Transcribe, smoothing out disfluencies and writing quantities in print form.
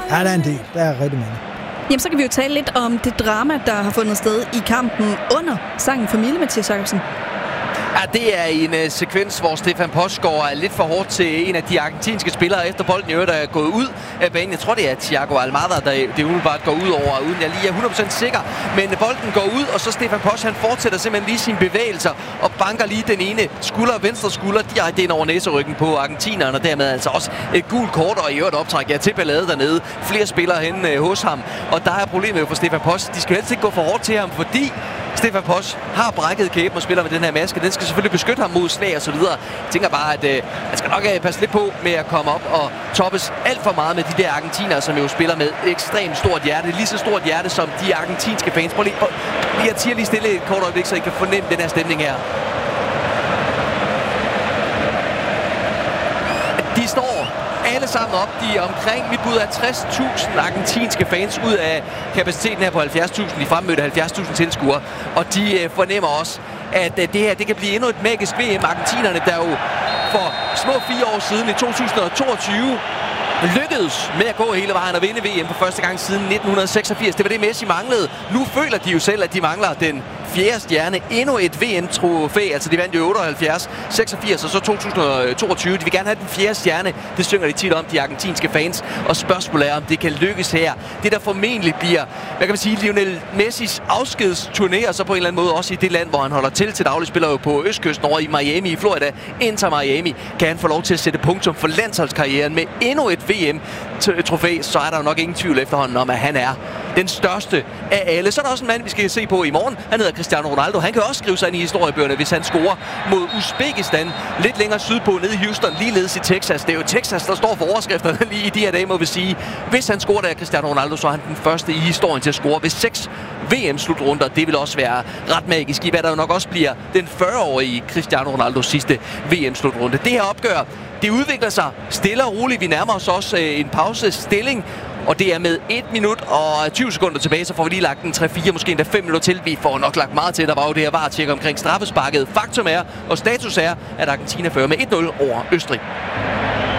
Ja, der er en del. Der er rigtig mange. Jamen, så kan vi jo tale lidt om det drama, der har fundet sted i kampen under sangen Familie, Mathias Jacobsen. Ja, det er en sekvens, hvor Stefan Posch går lidt for hårdt til en af de argentinske spillere, efter bolden i øvrigt er gået ud af banen. Jeg tror, det er Thiago Almada, der det umiddelbart går ud over, uden jeg lige er 100% sikker. Men bolden går ud, og så Stefan Posch, han fortsætter simpelthen lige sine bevægelser og banker lige den ene venstre skulder direkte ind over næseryggen på argentineren, og dermed altså også et gult kort, og i øvrigt optræk til ballade dernede. Flere spillere hen hos ham, og der er problemet jo for Stefan Posch. De skal helst ikke gå for hårdt til ham, fordi Stefan Posch har brækket kæben og spiller med den her maske. Den skal selvfølgelig beskytte ham mod slag og så videre. Jeg tænker bare, at han skal nok passe lidt på med at komme op og toppes alt for meget med de der argentinere, som jo spiller med ekstremt stort hjerte. Lige så stort hjerte som de argentinske fans. Prøv lige at tige lige stille et kort øjeblik, så I kan fornemme den her stemning her. De står alle sammen op. De er omkring, vi bud af 60.000 argentinske fans ud af kapaciteten her på 70.000. De fremmødte 70.000 tilskuere. Og de fornemmer også, at det her det kan blive endnu et magisk VM. Argentinerne, der jo for små 4 år siden i 2022 lykkedes med at gå hele vejen og vinde VM for første gang siden 1986. Det var det, Messi manglede. Nu føler de jo selv, at de mangler den 4. stjerne. Endnu et VM-trofæ. Altså, de vandt jo 78, 86 og så 2022. De vil gerne have den 4. stjerne. Det synger de tit om, de argentinske fans. Og spørgsmålet er, om det kan lykkes her. Det, der formentlig bliver, hvad kan man sige, Lionel Messis afskedsturné, og så på en eller anden måde også i det land, hvor han holder til daglig, spiller jo på østkysten over i Miami i Florida. Inter Miami kan han få lov til at sætte punktum for landsholdskarrieren med endnu et VM-trofæ, så er der jo nok ingen tvivl efterhånden om, at han er den største af alle. Så er der også en mand, vi skal se på i morgen. Han hedder Cristiano Ronaldo. Han kan også skrive sig ind i historiebøgerne, hvis han scorer mod Uzbekistan lidt længere sydpå, nede i Houston, ligeledes i Texas. Det er jo Texas, der står for overskrifterne lige i de her dage, må vi sige. Hvis han scorer der, Cristiano Ronaldo, så er han den første i historien til at score ved 6 VM-slutrunder. Det vil også være ret magisk, i hvad der jo nok også bliver den 40-årige Cristiano Ronaldos sidste VM-slutrunde. Det her opgør, det udvikler sig stille og roligt. Vi nærmer os også en pausestilling, og det er med 1 minut og 20 sekunder tilbage, så får vi lige lagt en 3-4, måske endda 5 minutter til. Vi får nok lagt meget til. Der var jo det her VAR-tjek omkring straffesparket. Faktum er, og status er, at Argentina fører med 1-0 over Østrig.